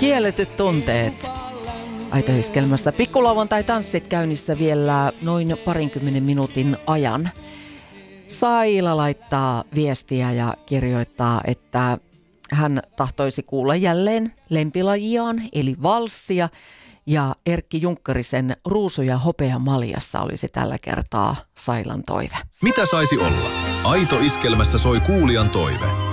Kielletyt tunteet. Aito-iskelmässä pikkulauantai-tanssit käynnissä vielä noin 20 minuutin ajan. Saila laittaa viestiä ja kirjoittaa, että hän tahtoisi kuulla jälleen lempilajiaan, eli valssia. Ja Erkki Junkkarisen Ruusu ja hopea maljassa olisi tällä kertaa Sailan toive. Mitä saisi olla? Aito-iskelmässä soi kuulijan toive.